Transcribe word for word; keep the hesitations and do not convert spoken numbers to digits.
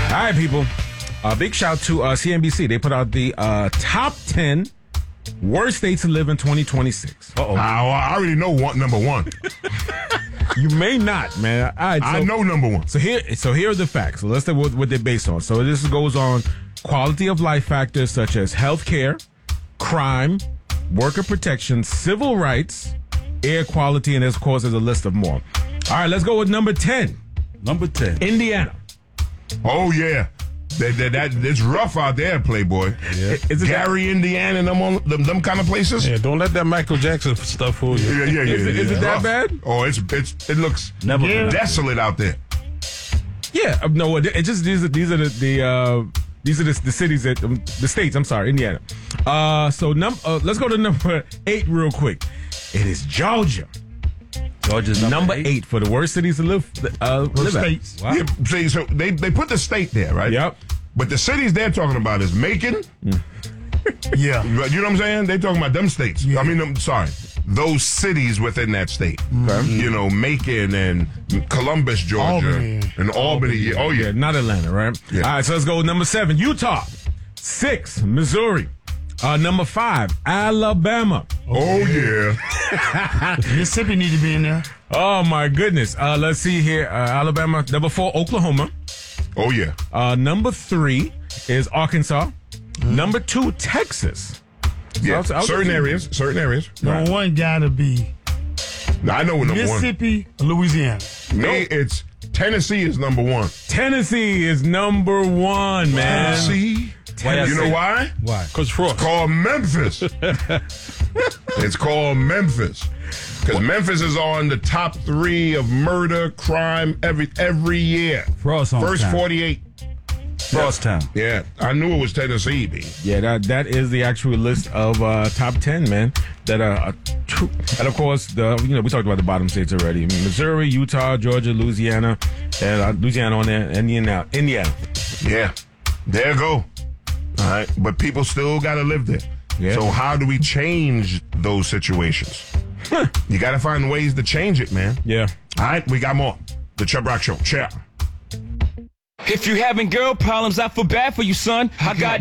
All right, people. Uh, big shout to uh, C N B C. They put out the uh, top ten worst states to live in twenty twenty-six. Uh-oh. I, I already know one, number one. You may not, man. All right, so, I know number one. So here, so here are the facts. So let's see what, what they're based on. So this goes on quality of life factors such as health care, crime, worker protection, civil rights, air quality, and of course there's a list of more. All right, let's go with number ten. Number ten. Indiana. Oh, yeah. That, that, that, it's rough out there, Playboy. Yeah. Is it Gary, that? Indiana, and them, on, them, them kind of places? Yeah, don't let that Michael Jackson stuff fool you. Yeah, yeah, yeah. Is, yeah, it, is yeah. it that rough. bad? Oh, it's it's it looks Never yeah. desolate out there. Yeah, uh, no, it, it just these are these are the, the uh, these are the, the cities that um, the states. I'm sorry, Indiana. Uh, so num uh, let's go to number eight real quick. It is Georgia. Georgia's number, number eight. eight for the worst cities to live uh, live states. at. Wow. Yeah, see, so they they put the state there, right? Yep. But the cities they're talking about is Macon. Mm. Yeah. You know what I'm saying? They're talking about them states. Yeah. I mean, I'm sorry. Those cities within that state. Okay. You know, Macon and Columbus, Georgia. Albany. And Albany. Yeah. Oh, yeah. yeah. Not Atlanta, right? Yeah. All right, so let's go with number seven, Utah. Six, Missouri. Uh, number five, Alabama. Oh, yeah. Mississippi need to be in there. Oh, my goodness. Uh, let's see here. Uh, Alabama. Number four, Oklahoma. Oh, yeah. Uh, number three is Arkansas. Mm. Number two, Texas. Yeah, so I'll, I'll certain areas. Certain areas. Number Right. one gotta be Now, I know what number Mississippi, Louisiana. one. Me, it's Tennessee is number one. Tennessee is number one, man. Tennessee. Tennessee. You know why? Why? Because fraud. It's called Memphis. It's called Memphis. Because Memphis is on the top three of murder, crime every every year. Frost on First town. forty-eight. Frost Town. Yeah, I knew it was Tennessee, B. Yeah, that that is the actual list of uh, top ten, man. That are, uh, true. And of course, the you know we talked about the bottom states already: Missouri, Utah, Georgia, Louisiana, and uh, Louisiana on there, Indiana, Indiana. Yeah, there you go. All right, but people still got to live there. Yeah. So how do we change those situations? You got to find ways to change it, man. Yeah. All right, we got more. The Chubb Rock Show. Ciao. If you having girl problems, I feel bad for you, son. I got